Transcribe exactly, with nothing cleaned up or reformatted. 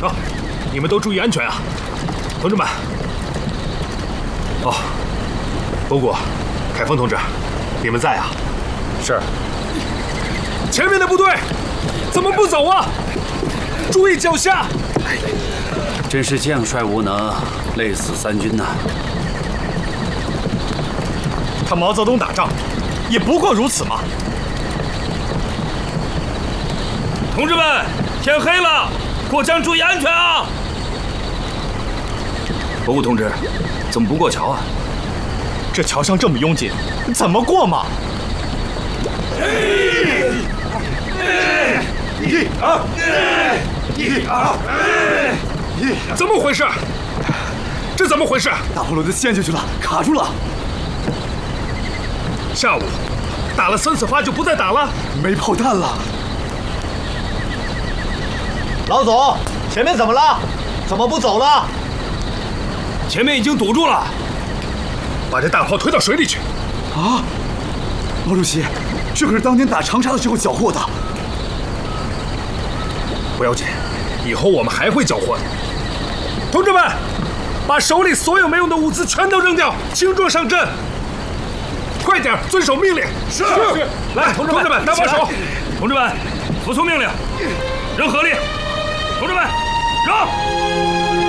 成，你们都注意安全啊，同志们。哦，伯谷、凯峰同志，你们在啊？ 是。 前面的部队怎么不走啊？注意脚下！ 真是将帅无能，累死三军呐！ 看毛泽东打仗，也不过如此嘛。 同志们，天黑了，过江注意安全啊！ 伯谷同志，怎么不过桥啊？ 这桥上这么拥挤，怎么过嘛？ 一二，一二，一， 怎么回事？这怎么回事？ 大炮轮子陷进去了，卡住了。 下午打了三次发就不再打了？ 没炮弹了。 老总，前面怎么了？怎么不走了？ 前面已经堵住了，把这大炮推到水里去。 啊，毛主席，这可是当年打长沙的时候缴获的。 不要紧，以后我们还会缴获的。同志们，把手里所有没用的物资全都扔掉，轻装上阵。快点，遵守命令。 是。 来，同志们，搭把手。 同志们，服从命令，扔合力。同志们，扔！